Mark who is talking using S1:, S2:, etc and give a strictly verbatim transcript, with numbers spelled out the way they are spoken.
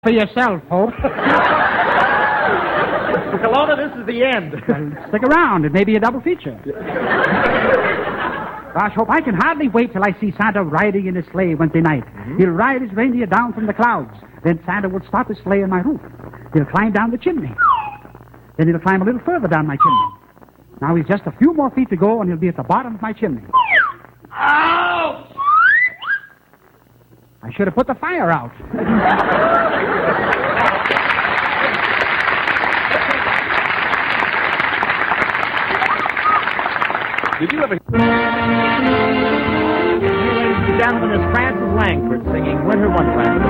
S1: For yourself, Hope.
S2: Kelowna, this is the end.
S1: Well, stick around. It may be a double feature. Gosh, Hope, I can hardly wait till I see Santa riding in his sleigh Wednesday night. Mm-hmm. He'll ride his reindeer down from the clouds. Then Santa will stop his sleigh on my roof. He'll climb down the chimney. Then he'll climb a little further down my chimney. Now he's just a few more feet to go, and he'll be at the bottom of my chimney.
S2: Ow!
S1: I should have put the fire out.
S2: Did you ever... Ladies and gentlemen, this is Francis Langford singing Winter Wonderland.